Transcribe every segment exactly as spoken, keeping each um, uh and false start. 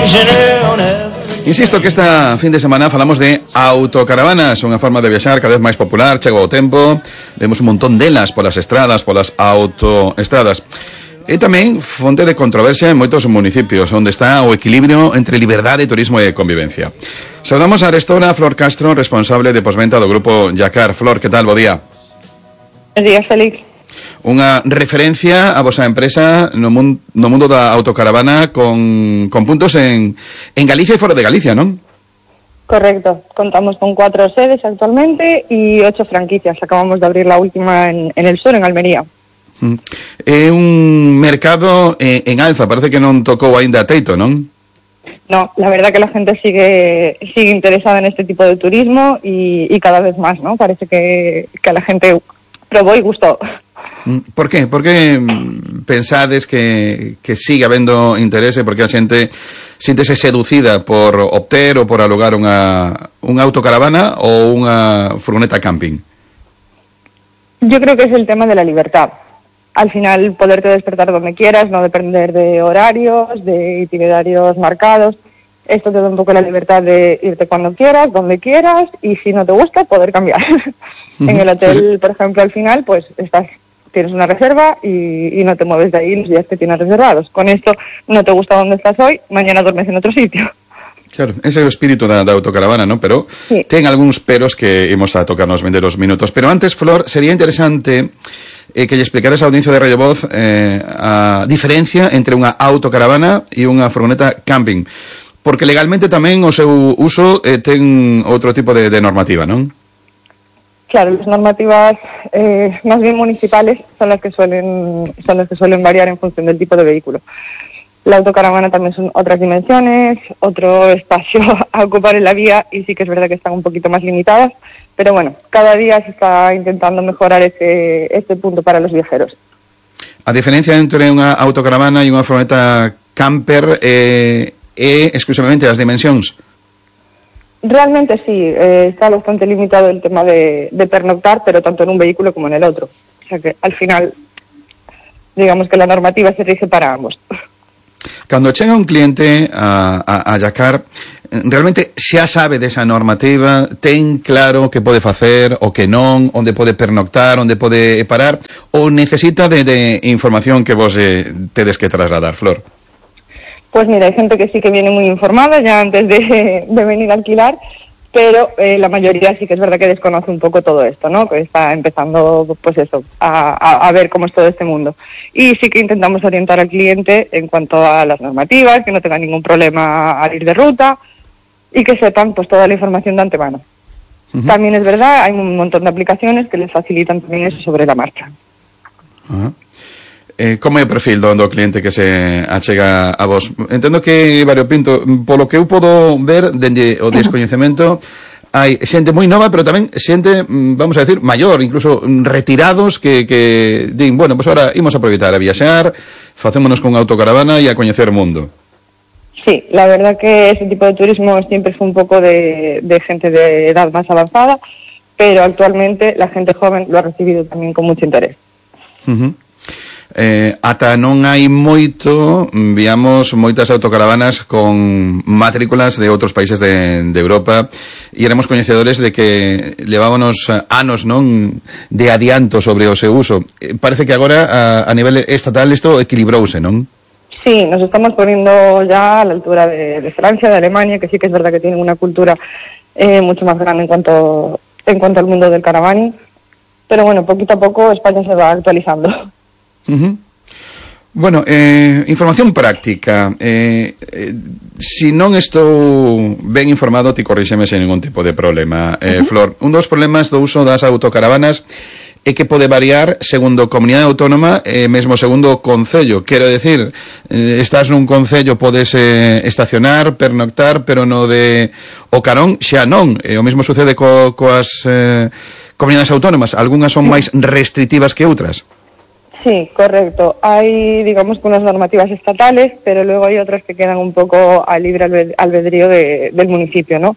Insisto que esta fin de semana falamos de autocaravanas, unha forma de viaxar cada vez máis popular, chega o tempo, vemos un montón delas polas estradas, polas autoestradas. E tamén fonte de controversia en moitos municipios, onde está o equilibrio entre liberdade, turismo e convivencia. Saudamos a arestora Flor Castro, responsable de posventa do grupo Yacar. Flor, que tal? Bo día. Bo día, Félix. Unha referencia a vosa empresa no, mun, no mundo da autocaravana con, con puntos en, en Galicia e fora de Galicia, non? Correcto. Contamos con cuatro sedes actualmente y ocho franquicias. Acabamos de abrir la última en, en el sur, en Almería. É un mercado eh, en alza, parece que non tocou aínda teito, non? No, la verdad que la gente sigue sigue interesada en este tipo de turismo y, y cada vez más, ¿no? Parece que, que a la gente probó y gustó. Por qué? Por que pensades que, que sigue habendo interese? Porque a xente síntese seducida por obter ou por alugar unha, unha autocaravana ou unha furgoneta camping? Yo creo que es el tema de la libertad. Al final, poderte despertar donde quieras, no depender de horarios, de itinerarios marcados. Esto te da un poco la libertad de irte cuando quieras, donde quieras, y si no te gusta, poder cambiar. En el hotel, por ejemplo, al final, pues estás... tienes una reserva y, y no te mueves de ahí los días que tienes reservados. Con esto no te gusta donde estás hoy, mañana duermes en otro sitio. Claro, ese é o espírito da, da autocaravana, ¿no? Pero sí, ten algúns peros que imos a tocarnos vender os minutos. Pero antes, Flor, sería interesante eh, que lle explicaras a audiencia de Radio Voz eh, a diferencia entre unha autocaravana e unha furgoneta camping. Porque legalmente tamén o seu uso eh, ten outro tipo de, de normativa, non? Claro, las normativas eh, más bien municipales son las que suelen son las que suelen variar en función del tipo de vehículo. La autocaravana también son otras dimensiones, otro espacio a ocupar en la vía y sí que es verdad que están un poquito más limitadas, pero bueno, cada día se está intentando mejorar ese, este punto para los viajeros. A diferencia entre unha autocaravana e unha furgoneta camper eh, é exclusivamente as dimensións? Realmente sí, eh, está bastante limitado el tema de, de pernoctar, pero tanto en un vehículo como en el otro. O sea que al final, digamos que la normativa se rige para ambos. Cando chega un cliente a, a, a Yacar, realmente xa sabe desa normativa, ten claro que pode facer o que non, onde pode pernoctar, onde pode parar, ou necesita de, de información que vos eh, tedes que trasladar, Flor? Pues mira, hay gente que sí que viene muy informada ya antes de, de venir a alquilar, pero eh, la mayoría sí que es verdad que desconoce un poco todo esto, ¿no? Que está empezando, pues eso, a, a, a ver cómo es todo este mundo. Y sí que intentamos orientar al cliente en cuanto a las normativas, que no tenga ningún problema al ir de ruta y que sepan pues toda la información de antemano. Uh-huh. También es verdad, hay un montón de aplicaciones que les facilitan también eso sobre la marcha. Uh-huh. Eh, como é o perfil do, do cliente que se achega a vos? Entendo que variopinto, polo que eu podo ver dende o descoñecemento, hai xente moi nova, pero tamén xente, vamos a decir, maior, incluso retirados que, que din, bueno, pues ahora imos a aproveitar a viaxar, facémonos con autocaravana e a coñecer o mundo. Sí, la verdad que ese tipo de turismo siempre fue un poco de, de gente de edad más avanzada, pero actualmente la gente joven lo ha recibido también con mucho interés. Uh-huh. Eh, ata non hai moito, víamos moitas autocaravanas con matrículas de outros países de, de Europa e éramos coñecedores de que levábamos anos, non, de adianto sobre o seu uso. Eh, parece que agora a, a nivel estatal isto equilibrouse, non? Sí, nos estamos poniendo ya a la altura de, de Francia, de Alemania, que sí que es verdad que tienen una cultura eh, mucho más grande en cuanto, en cuanto al mundo del caravaning, pero bueno, poquito a poco España se va actualizando. Uh-huh. Bueno, eh, información práctica. Eh, eh, si non estou ben informado, ti corríxeme sen ningún tipo de problema. Eh, uh-huh. Flor, un dos problemas do uso das autocaravanas é que pode variar segundo comunidade autónoma e eh, mesmo segundo concello. Quero decir, eh, estás nun concello, podes eh, estacionar, pernoctar, pero no de o Carón xa non. E o mesmo sucede co, coas eh, comunidades autónomas. Algúnas son máis restrictivas que outras. Sí, correcto. Hay, digamos, unas normativas estatales, pero luego hay otras que quedan un poco al libre albedrío de, del municipio, ¿no?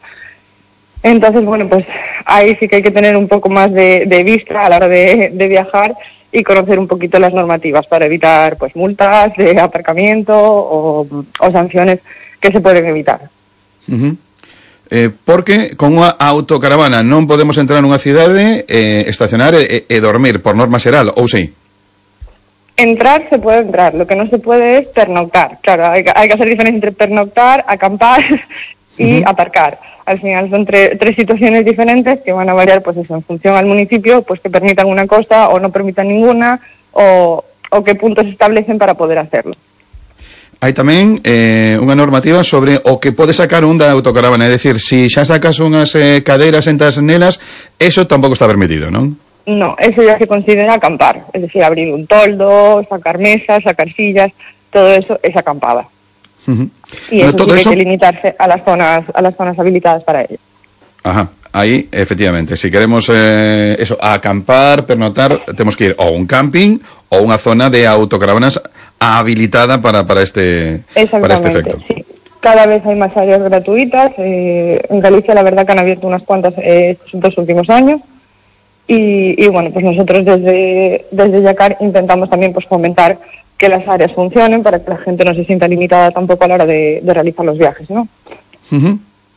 Entonces, bueno, pues ahí sí que hay que tener un poco más de, de vista a la hora de, de viajar y conocer un poquito las normativas para evitar pues multas de aparcamiento o, o sanciones que se pueden evitar. Uh-huh. Eh, porque con unha autocaravana non podemos entrar nunha cidade, eh, estacionar e, e dormir, por norma xeral, ou sí? Entrar se puede entrar, lo que no se puede es pernoctar. Claro, hay, hay que hacer diferencia entre pernoctar, acampar y uh-huh. aparcar. Al final son tre, tres situaciones diferentes que van a variar pues eso, en función al municipio, pues que permitan una cosa o no permitan ninguna, o, o qué puntos se establecen para poder hacerlo. Hai tamén eh, unha normativa sobre o que pode sacar un da autocaravana, é dicir, se si xa sacas unhas eh, cadeiras entas nelas, eso tampouco está permitido, non? No, eso ya se considera acampar, es decir, abrir un toldo, sacar mesas, sacar sillas, todo eso es acampada. Uh-huh. Y eso bueno, sí que eso... hay que limitarse a las zonas a las zonas habilitadas para ello. Ajá, ahí efectivamente, si queremos eh, eso, acampar, pernoctar, tenemos que ir o a un camping o a una zona de autocaravanas habilitada para, para, este, para este efecto. Sí. Cada vez hay más áreas gratuitas, eh, en Galicia la verdad que han abierto unas cuantas eh, estos dos últimos años. Y, y bueno, pues nosotros desde, desde Yacar intentamos también pues fomentar que las áreas funcionen para que la gente no se sienta limitada tampoco a la hora de, de realizar los viajes, ¿no? Uh-huh.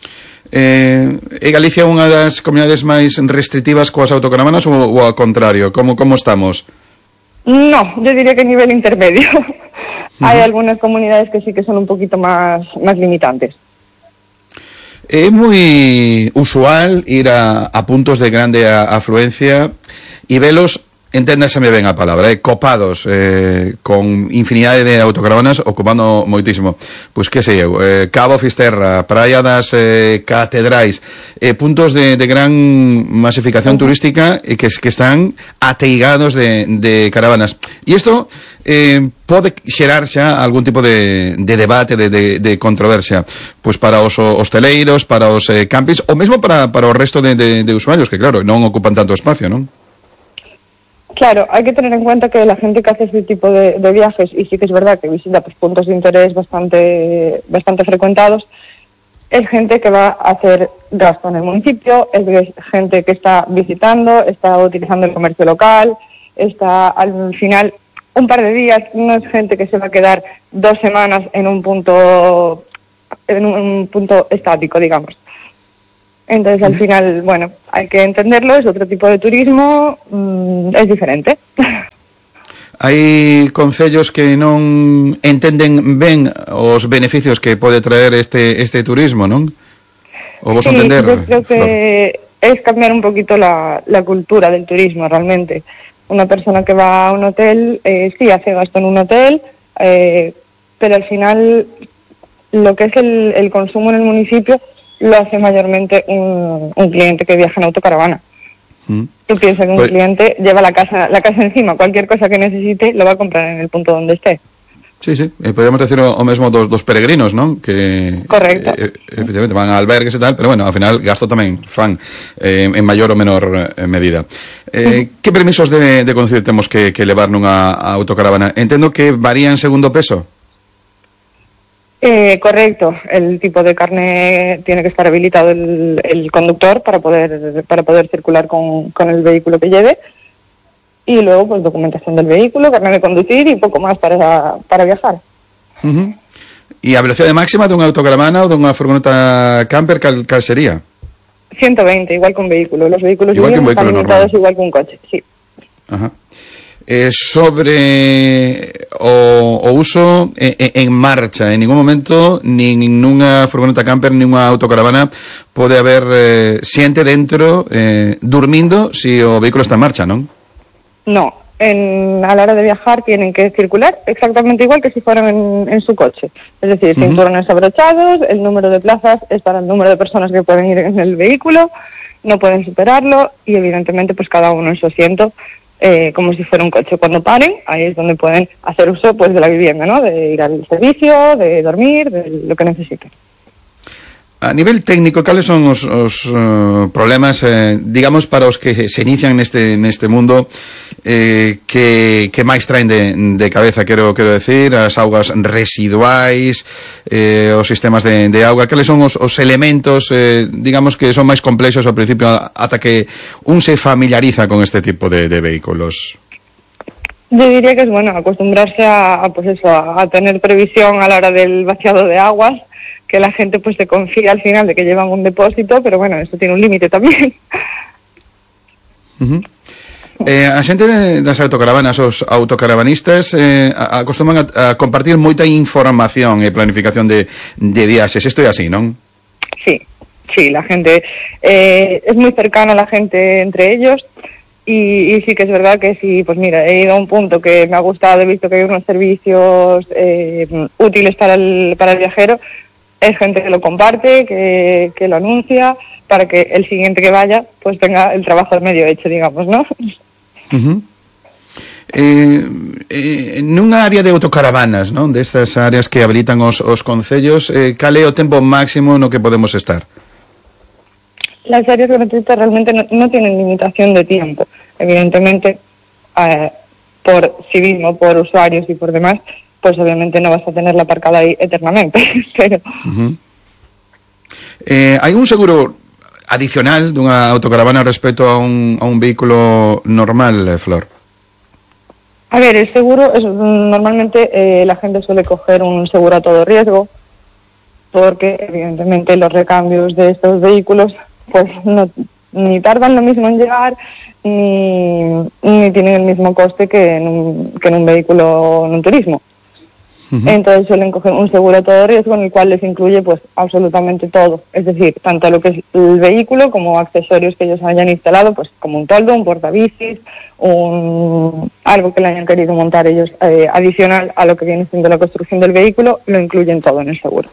Eh, é Galicia unha das comunidades máis restrictivas coas autocaravanas ou, ou ao contrario? Como, como estamos? No, yo diría que a nivel intermedio. Uh-huh. Hay algunas comunidades que sí que son un poquito más, más limitantes. É moi usual ir a, a puntos de grande afluencia e velos, enténdaseme ben a palabra, eh, copados, eh, con infinidade de autocaravanas ocupando moitísimo. Pois que sei eu, eh, Cabo Fisterra, Praia das eh, Catedrais, eh, puntos de, de gran masificación uh-huh. turística eh, que, que están ateigados de, de caravanas. E isto eh, pode xerar xa algún tipo de, de debate, de, de, de controversia, pois para os hosteleiros, para os eh, campings, ou mesmo para, para o resto de, de, de usuarios, que claro, non ocupan tanto espacio, non? Claro, hay que tener en cuenta que la gente que hace este tipo de, de viajes, y sí que es verdad que visita pues, puntos de interés bastante, bastante frecuentados, es gente que va a hacer gasto en el municipio, es gente que está visitando, está utilizando el comercio local, está al final un par de días, no es gente que se va a quedar dos semanas en un punto, en un punto estático, digamos. Entonces, al final, bueno, hay que entenderlo, es otro tipo de turismo, mmm, es diferente. Hai concellos que non entenden ben os beneficios que pode traer este este turismo, non? O vos sí, entender? Yo creo que Flor. Es cambiar un poquito la, la cultura del turismo, realmente. Una persona que va a un hotel, eh, sí, hace gasto en un hotel, eh, pero al final lo que es el, el consumo en el municipio lo hace mayormente un, un cliente que viaja en autocaravana. Mm. Tú piensas que un pues, cliente lleva la casa la casa encima, cualquier cosa que necesite lo va a comprar en el punto donde esté. Sí, sí, eh, podríamos decir o, o mesmo dos, dos peregrinos, ¿no? Que, correcto. Eh, efectivamente, van a albergues e tal, pero bueno, ao final gasto tamén fan eh, en maior ou menor eh, medida. Eh, mm. Que permisos de, de conducir temos que, que levar nunha autocaravana? Entendo que varían segundo peso. Eh, correcto, el tipo de carne tiene que estar habilitado el, el conductor para poder para poder circular con, con el vehículo que lleve, y luego pues documentación del vehículo, carne de conducir y poco más para, para viajar. Uh-huh. ¿Y a velocidade máxima dunha autocaravana ou dunha furgoneta camper cal, cal sería? ciento veinte, igual que un vehículo. Los vehículos igual que un vehículo están limitados igual que un coche, sí. Ajá. Eh, sobre o, o uso en, en marcha, en ningún momento nin nunha furgoneta camper nin unha autocaravana pode haber eh, xente dentro eh, dormindo si o vehículo está en marcha, non? No, en, a la hora de viajar tienen que circular exactamente igual que si fueran en, en su coche, es decir, uh-huh. cinturones abrochados, el número de plazas es para el número de personas que pueden ir en el vehículo, no pueden superarlo, y evidentemente pues cada uno en su asiento, Eh, como si fuera un coche. Cuando paren, ahí es donde pueden hacer uso pues de la vivienda, ¿no? De ir al servicio, de dormir, de lo que necesiten. A nivel técnico, cales son os, os uh, problemas, eh, digamos, para os que se inician neste neste mundo, eh, que, que máis traen de, de cabeza, quero, quero decir, as augas residuais, eh, os sistemas de, de auga, cales son os, os elementos, eh, digamos, que son máis complexos ao principio, ata que un se familiariza con este tipo de, de vehículos? Yo diría que es bueno acostumbrarse a, a pues eso, a, a tener previsión a la hora del vaciado de aguas, que la gente pues se confía al final de que llevan un depósito, pero bueno, eso tiene un límite tamén. Uh-huh. Eh, a xente das autocaravanas, os autocaravanistas eh, acostuman a, a compartir moita información e planificación de, de viaxes, isto é así, non? Sí, sí, la gente eh, es muy cercana a la gente entre ellos. Y, y sí que es verdad que sí, pues mira, he ido a un punto que me ha gustado, he visto que hay unos servicios eh, útiles para el, para el viajero, es gente que lo comparte, que, que lo anuncia, para que el siguiente que vaya pues tenga el trabajo medio hecho, digamos, ¿no? Uh-huh. Eh, eh, nunha área de autocaravanas, non? Destas áreas que habilitan os, os concellos, eh, cal é o tempo máximo no que podemos estar? Las áreas gratuitas realmente no, no tienen limitación de tiempo. Evidentemente, eh, por civismo, por usuarios y por demás, pues obviamente no vas a tenerla aparcada ahí eternamente. Pero... Uh-huh. Eh, hai un seguro adicional dunha autocaravana respecto a un, a un vehículo normal, Flor? A ver, el seguro, es, normalmente eh, la gente suele coger un seguro a todo riesgo, porque evidentemente los recambios de estos vehículos pues no, ni tardan lo mismo en llegar ni, ni tienen el mismo coste que en un, que en un vehículo en un turismo. Uh-huh. Entonces suelen coger un seguro a todo riesgo en el cual les incluye pues absolutamente todo, es decir, tanto lo que es el vehículo como accesorios que ellos hayan instalado, pues como un toldo, un portabicis, un, algo que le hayan querido montar ellos eh, adicional a lo que viene siendo la construcción del vehículo, lo incluyen todo en el seguro.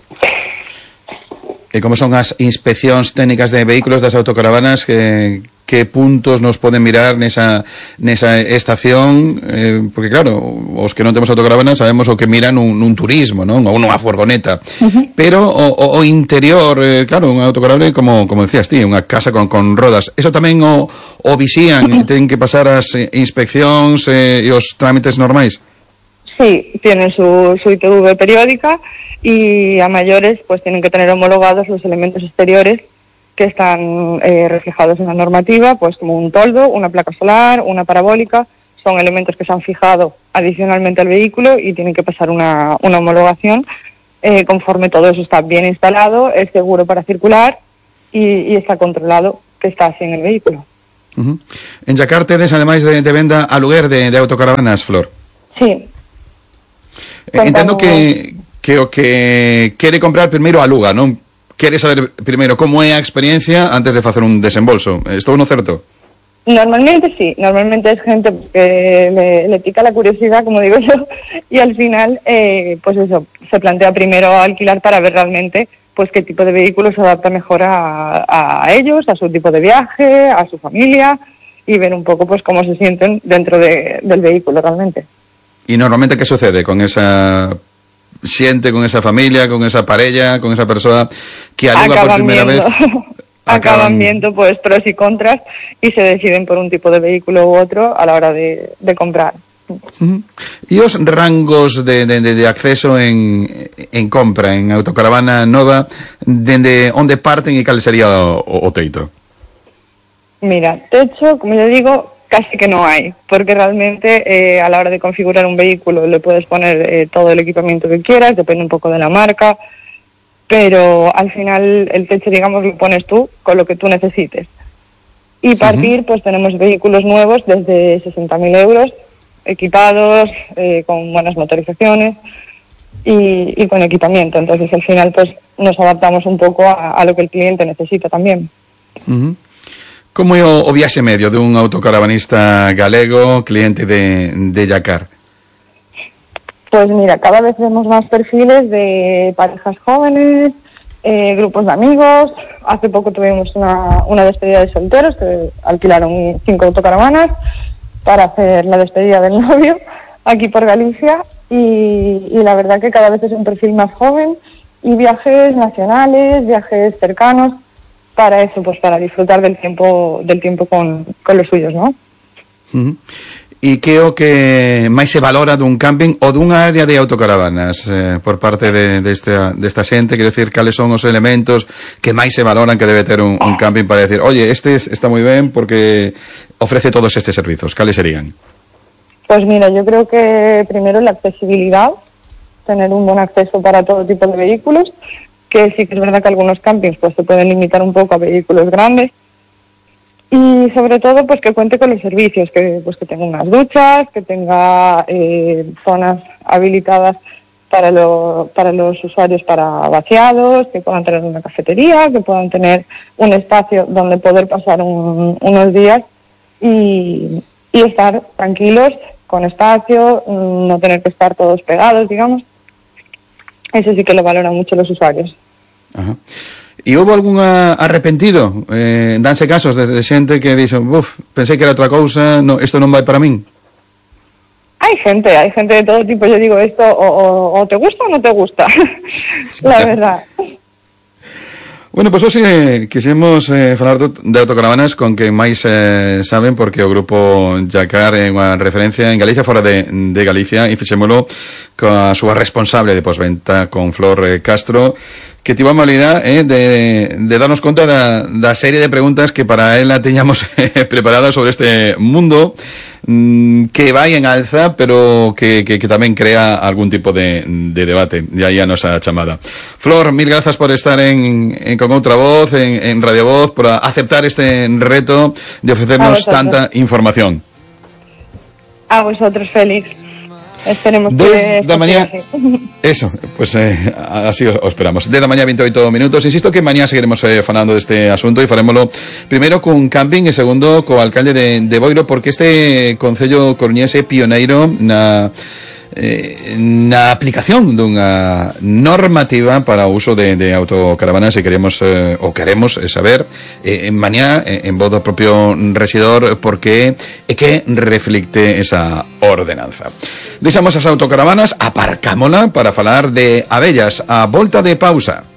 E como son as inspeccións técnicas de vehículos das autocaravanas, que, que puntos nos poden mirar nesa, nesa estación, eh, porque claro, os que non temos autocaravanas sabemos o que miran un, un turismo, non? Ou nunha furgoneta, uh-huh. Pero o, o interior, eh, claro, unha autocaravana como, como decías ti, unha casa con, con rodas, eso tamén o, o visían, uh-huh. Ten que pasar as inspeccións eh, e os trámites normais. Sí, tienen su, su I T V periódica y a mayores pues tienen que tener homologados los elementos exteriores que están eh, reflejados en la normativa, pues como un toldo, una placa solar, una parabólica, son elementos que se han fijado adicionalmente al vehículo y tienen que pasar una, una homologación eh, conforme todo eso está bien instalado, es seguro para circular y, y está controlado que está así en el vehículo. Uh-huh. En Yacar tedes, ademais de, de venda a lugar de, de autocaravanas, Flor? Sí. Entendo que, que o que quere comprar primeiro aluga, non? Quere saber primeiro como é a experiencia antes de facer un desembolso. Estou no certo? Normalmente sí, normalmente es gente que le, le pica la curiosidad, como digo yo, y al final, eh, pues eso, se plantea primero alquilar para ver realmente pues qué tipo de vehículo se adapta mejor a, a ellos, a su tipo de viaje, a su familia, y ver un poco pues cómo se sienten dentro de, del vehículo realmente. ¿Y normalmente qué sucede con esa xente, con esa familia, con esa parella, con esa persona que aluga por primera vez? Acaban, acaban viendo pues pros y contras y se deciden por un tipo de vehículo u otro a la hora de, de comprar. Uh-huh. E os rangos de, de, de acceso en, en compra, en autocaravana nova, dende onde parten e cal sería o, o teito? Mira, techo, como yo digo, casi que no hay, porque realmente eh, a la hora de configurar un vehículo le puedes poner eh, todo el equipamiento que quieras, depende un poco de la marca, pero al final el techo, digamos, lo pones tú con lo que tú necesites. Y partir, uh-huh. pues tenemos vehículos nuevos desde sesenta mil euros, equipados, eh, con buenas motorizaciones y, y con equipamiento. Entonces al final pues nos adaptamos un poco a, a lo que el cliente necesita también. Uh-huh. Como é o, o viaxe medio dun autocaravanista galego, cliente de, de Yacar? Pues mira, cada vez vemos más perfiles de parejas jóvenes, eh, grupos de amigos. Hace poco tuvimos una, una despedida de solteros que alquilaron cinco autocaravanas para hacer la despedida del novio aquí por Galicia y, y la verdad que cada vez es un perfil más joven y viajes nacionales, viajes cercanos, para eso, pues para disfrutar del tiempo del tiempo con, con los suyos, ¿no? Uh-huh. E que o que máis se valora dun camping ou dunha área de autocaravanas eh, por parte de, de esta, de esta xente? Quero decir, cales son os elementos que máis se valoran que debe ter un, un camping para decir, oye, este está moi ben porque ofrece todos estes servizos? Cales serían? Pues mira, yo creo que primero la accesibilidad, tener un buen acceso para todo tipo de vehículos, que sí que es verdad que algunos campings pues se pueden limitar un poco a vehículos grandes, y sobre todo pues que cuente con los servicios, que pues que tenga unas duchas, que tenga eh, zonas habilitadas para, lo, para los usuarios para vaciados, que puedan tener una cafetería, que puedan tener un espacio donde poder pasar un, unos días y, y estar tranquilos, con espacio, no tener que estar todos pegados, digamos. Eso sí que lo valoran mucho los usuarios. Ajá. E houve algún arrepentido? Eh, danse casos de, de xente que dixo, uf, pensei que era outra cousa, no, isto non vai para min. Hay gente, hay gente de todo tipo. Yo digo esto, o, o, o te gusta o no te gusta, la verdad. Bueno, pois pues, hoxe quixemos eh, falar de autocaravanas con que máis eh, saben, porque o grupo Jacar é unha referencia en Galicia, fora de, de Galicia, e fixémolo coa súa responsable de posventa, con Flor eh, Castro, que tivo a amabilidade eh, de, de darnos conta da, da serie de preguntas que para ela teñamos eh, preparadas sobre este mundo mmm, que vai en alza, pero que, que, que tamén crea algún tipo de, de debate. E aí a nosa chamada. Flor, mil grazas por estar en, en con outra voz, en, en Radio Voz, por aceptar este reto de ofrecernos tanta información. A vosotros, Félix. Esperemos de, que da mañá, eso, pues eh, así o esperamos. De da mañá veintioito minutos. Insisto que mañá seguiremos eh, falando deste asunto e farémolo primeiro cun camping e segundo co alcalde de, de Boiro, porque este concello coruñese é pioneiro na eh, na aplicación dunha normativa para o uso de, de autocaravanas, e queremos eh, ou queremos saber eh, en mañá eh, en voz do propio rexidor porque é que reflicte esa ordenanza. Deixamos as autocaravanas, aparcámola para falar de abellas a volta de pausa.